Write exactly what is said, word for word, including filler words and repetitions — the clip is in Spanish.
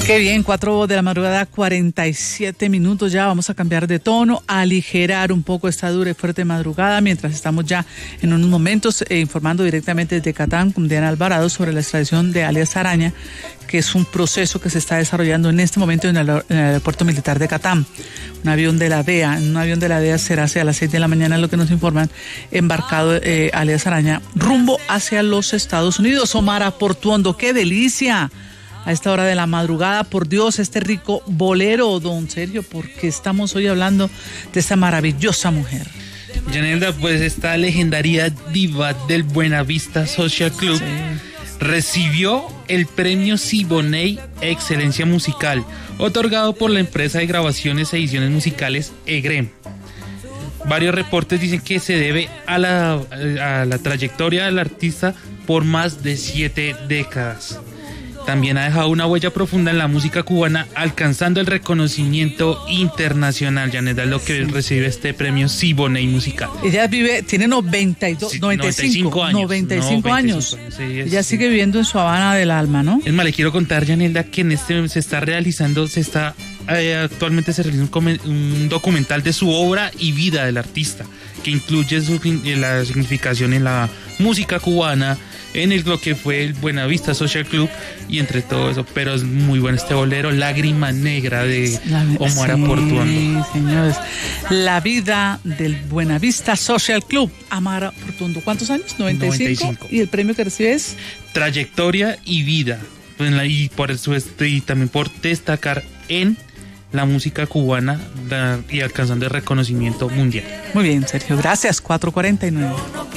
Qué bien, cuatro de la madrugada, cuarenta y siete minutos ya. Vamos a cambiar de tono, a aligerar un poco esta dura y fuerte madrugada, mientras estamos ya en unos momentos eh, informando directamente desde Catán con Diana Alvarado sobre la extradición de alias Araña, que es un proceso que se está desarrollando en este momento en el, en el aeropuerto militar de Catán. Un avión de la D E A, en un avión de la D E A será hacia las seis de la mañana, lo que nos informan, embarcado eh, alias Araña, rumbo hacia los Estados Unidos. Omar Portuondo, ¡qué delicia! A esta hora de la madrugada, por Dios, este rico bolero, don Sergio, porque estamos hoy hablando de esta maravillosa mujer. Yanelda, pues esta legendaria diva del Buenavista Social Club, sí, recibió el premio Siboney Excelencia Musical, otorgado por la empresa de grabaciones e ediciones musicales EGREM. Varios reportes dicen que se debe a la, a la trayectoria del artista por más de siete décadas. También ha dejado una huella profunda en la música cubana, alcanzando el reconocimiento internacional. Yanelda, es lo que sí recibe este premio Siboney Musical. Ella vive, tiene noventa y dos, sí, noventa y cinco, noventa y cinco años. noventa y cinco años. Sí, ella sí. Sigue viviendo en su Habana del alma, ¿no? Es más, le quiero contar, Yanelda, que en este se está realizando, se está eh, actualmente se realiza un, un documental de su obra y vida del artista, que incluye su, la significación en la música cubana, en el, lo que fue el Buenavista Social Club y entre todo eso, pero es muy bueno este bolero, Lágrima Negra de la, Omar sí, Portuondo. Sí, señores, la vida del Buenavista Social Club, Omar Portuondo. ¿Cuántos años? noventa y cinco. noventa y cinco. ¿Y el premio que recibe es? Trayectoria y vida, y por eso y también por destacar en la música cubana y alcanzando el reconocimiento mundial. Muy bien, Sergio, gracias. cuatro cuarenta y nueve.